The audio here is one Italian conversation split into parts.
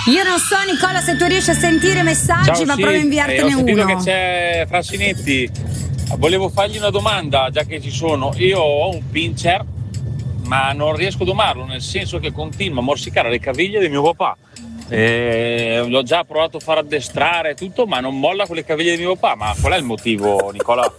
Io non so, Nicola, se tu riesci a sentire messaggi. Ciao, ma sì, prova a inviartene ho sentito uno. che c'è Frassinetti. Volevo fargli una domanda, già che ci sono. Io ho un pincher, ma non riesco a domarlo, nel senso che continua a morsicare le caviglie di mio papà. L'ho già provato a far addestrare tutto, ma non molla con le caviglie di mio papà. Ma qual è il motivo, Nicola?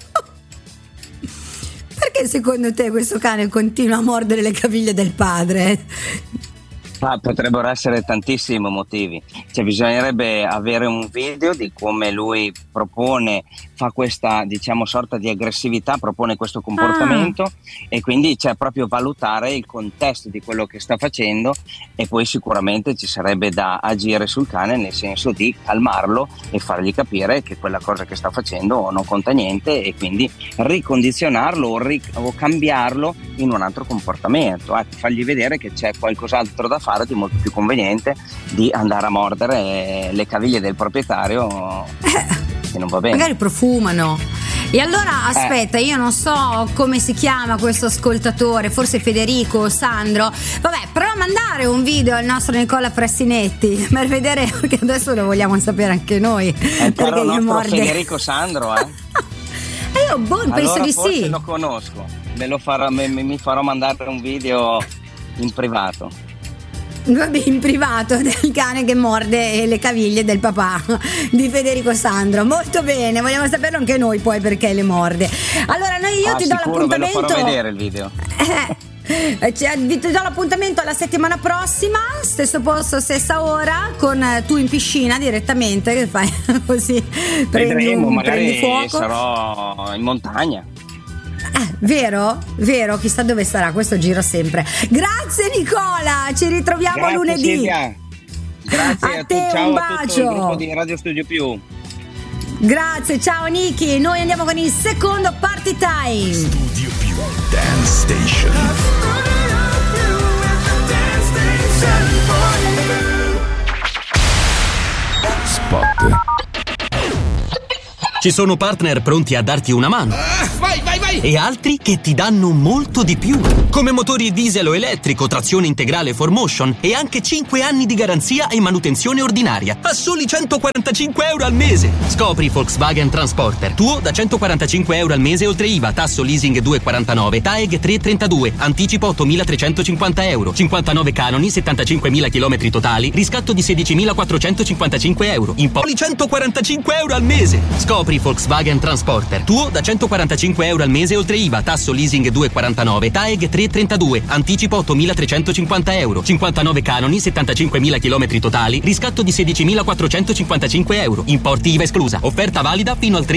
Perché secondo te questo cane continua a mordere le caviglie del padre? Potrebbero essere tantissimi motivi, cioè bisognerebbe avere un video di come lui fa questa, diciamo, sorta di aggressività, propone questo comportamento e quindi c'è proprio valutare il contesto di quello che sta facendo e poi sicuramente ci sarebbe da agire sul cane, nel senso di calmarlo e fargli capire che quella cosa che sta facendo non conta niente e quindi ricondizionarlo o cambiarlo in un altro comportamento, fargli vedere che c'è qualcos'altro da fare di molto più conveniente di andare a mordere le caviglie del proprietario che non va bene. Magari profumano. E allora aspetta, io non so come si chiama questo ascoltatore, forse Federico o Sandro. Vabbè, prova a mandare un video al nostro Nicola Frassinetti per vedere, perché adesso lo vogliamo sapere anche noi. Il caro nostro Federico Sandro, io penso allora di forse sì. lo conosco, mi farò mandare un video in privato. Vabbè, in privato, del cane che morde le caviglie del papà di Federico Sandro. Molto bene, vogliamo saperlo anche noi poi perché le morde. Allora io ti do l'appuntamento. Ve lo farò vedere il video. Vi do l'appuntamento alla settimana prossima, stesso posto, stessa ora, con tu in piscina direttamente, che fai così, prendi fuoco. Sarò in montagna. Vero? Chissà dove sarà, questo giro sempre. Grazie Nicola, ci ritroviamo lunedì. Silvia. Grazie a te, ciao un a tutto il gruppo di Radio Studio Più. Grazie, ciao Niki. Noi andiamo con il secondo Party Time. Studio Più Dance Station. Spot. Ci sono partner pronti a darti una mano. Vai! E altri che ti danno molto di più. Come motori diesel o elettrico, trazione integrale 4Motion e anche 5 anni di garanzia e manutenzione ordinaria a soli 145 euro al mese. Scopri Volkswagen Transporter, tuo da 145 euro al mese oltre IVA, tasso leasing 2,49, TAEG 3,32, anticipo 8.350 euro, 59 canoni, 75.000 km totali, riscatto di 16.455 euro, importi 145 euro al mese. Scopri Volkswagen Transporter, tuo da 145 euro al mese oltre IVA, tasso leasing 2,49, TAEG 3,32, anticipo 8.350 euro, 59 canoni, 75.000 km totali, riscatto di 16.455 euro, importi IVA esclusa, offerta valida fino al 3